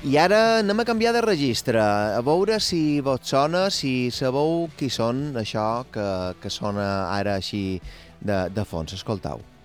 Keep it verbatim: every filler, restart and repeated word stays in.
I ara anem a canviar de registre, a veure si vos sona, si sabeu qui són això que, que sona ara així de, de fons. Escoltau.